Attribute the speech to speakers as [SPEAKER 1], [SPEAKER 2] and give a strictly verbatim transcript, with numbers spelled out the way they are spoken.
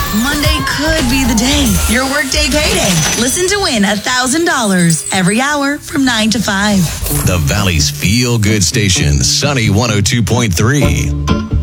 [SPEAKER 1] Monday could be the day. Your workday payday. Listen to win one thousand dollars every hour from nine to five.
[SPEAKER 2] The Valley's feel-good station, Sunny one oh two point three.